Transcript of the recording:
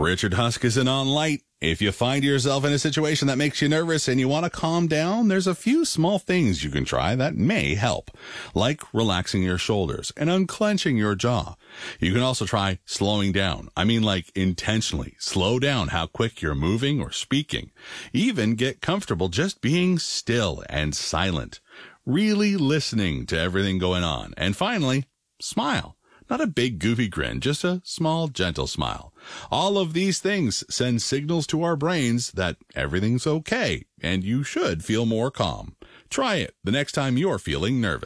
Richard Huskisson on Light. If you find yourself in a situation that makes you nervous and you want to calm down, there's a few small things you can try that may help, like relaxing your shoulders and unclenching your jaw. You can also try slowing down. I mean, like intentionally slow down how quick you're moving or speaking. Even get comfortable just being still and silent, really listening to everything going on. And finally, smile. Not a big goofy grin, just a small, gentle smile. All of these things send signals to our brains that everything's okay, and you should feel more calm. Try it the next time you're feeling nervous.